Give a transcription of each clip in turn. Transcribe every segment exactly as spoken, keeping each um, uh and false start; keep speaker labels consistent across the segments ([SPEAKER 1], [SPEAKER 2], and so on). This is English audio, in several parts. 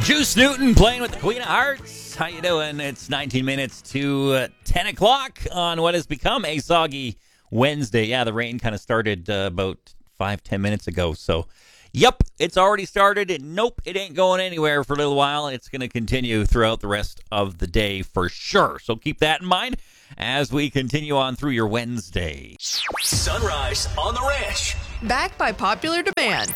[SPEAKER 1] Juice Newton playing with the Queen of Hearts. How you doing? It's nineteen minutes to uh, ten o'clock on what has become a soggy Wednesday. Yeah, the rain kind of started uh, about five, ten minutes ago. So, yep, it's already started. And nope, it ain't going anywhere for a little while. It's going to continue throughout the rest of the day for sure. So keep that in mind as we continue on through your Wednesday.
[SPEAKER 2] Sunrise on the Ranch.
[SPEAKER 3] Backed by popular demand.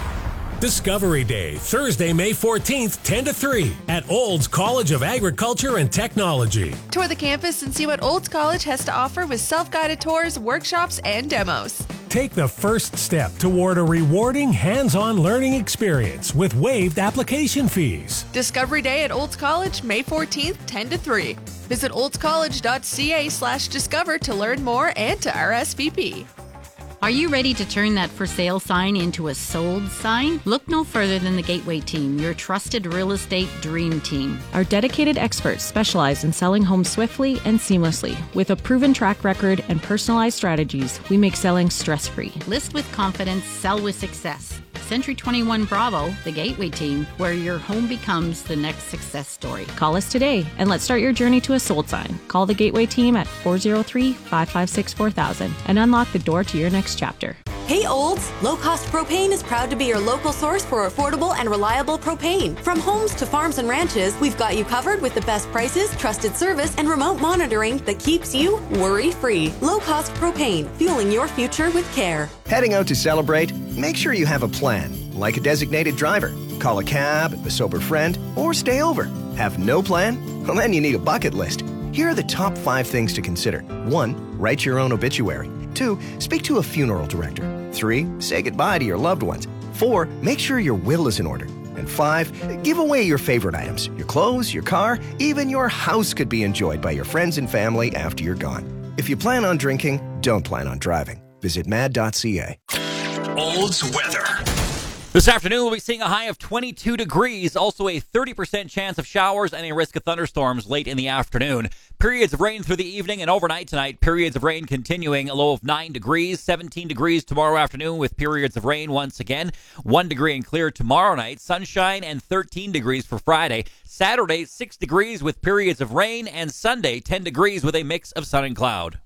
[SPEAKER 4] Discovery Day, Thursday, May fourteenth, ten to three at Olds College of Agriculture and Technology.
[SPEAKER 3] Tour the campus and see what Olds College has to offer with self-guided tours, workshops, and demos.
[SPEAKER 4] Take the first step toward a rewarding hands-on learning experience with waived application fees.
[SPEAKER 3] Discovery Day at Olds College, May fourteenth, ten to three. Visit oldscollege.ca slash discover to learn more and to R S V P.
[SPEAKER 5] Are you ready to turn that for sale sign into a sold sign? Look no further than the Gateway Team, your trusted real estate dream team.
[SPEAKER 6] Our dedicated experts specialize in selling homes swiftly and seamlessly. With a proven track record and personalized strategies, we make selling stress-free.
[SPEAKER 5] List with confidence, sell with success. Century twenty-one Bravo, the Gateway Team, where your home becomes the next success story.
[SPEAKER 6] Call us today and let's start your journey to a sold sign. Call the Gateway Team at four oh three, five five six, four thousand and unlock the door to your next chapter.
[SPEAKER 7] Hey Olds, Low Cost Propane is proud to be your local source for affordable and reliable propane. From homes to farms and ranches, we've got you covered with the best prices, trusted service, and remote monitoring that keeps you worry-free. Low Cost Propane, fueling your future with care.
[SPEAKER 8] Heading out to celebrate? Make sure you have a plan, like a designated driver. Call a cab, a sober friend, or stay over. Have no plan? Well, then you need a bucket list. Here are the top five things to consider. One, write your own obituary. Two, speak to a funeral director. Three, say goodbye to your loved ones. Four, make sure your will is in order. And five, give away your favorite items. Your clothes, your car, even your house could be enjoyed by your friends and family after you're gone. If you plan on drinking, don't plan on driving. Visit mad dot c a.
[SPEAKER 2] Olds weather.
[SPEAKER 1] This afternoon, we'll be seeing a high of twenty-two degrees, also a thirty percent chance of showers and a risk of thunderstorms late in the afternoon. Periods of rain through the evening and overnight tonight. Periods of rain continuing, a low of nine degrees, seventeen degrees tomorrow afternoon with periods of rain once again. one degree and clear tomorrow night, sunshine and thirteen degrees for Friday. Saturday, six degrees with periods of rain, and Sunday, ten degrees with a mix of sun and cloud.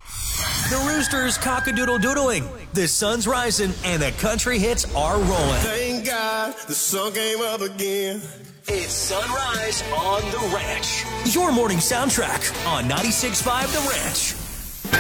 [SPEAKER 2] The rooster's cock-a-doodle-doodling. The sun's rising and the country hits are rolling.
[SPEAKER 9] Thank God the sun came up again.
[SPEAKER 2] It's Sunrise on the Ranch. Your morning soundtrack on ninety-six point five The Ranch.